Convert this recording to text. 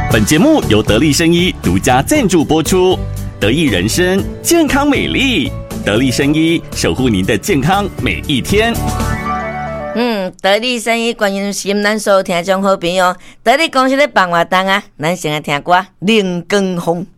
本节目由得力生医独家赞助播出，得益人生健康美丽，得力生医守护您的健康每一天。 得力生医关心咱所有听众好朋友，得力公司咧放活动啊，咱先来听歌《冷光风》。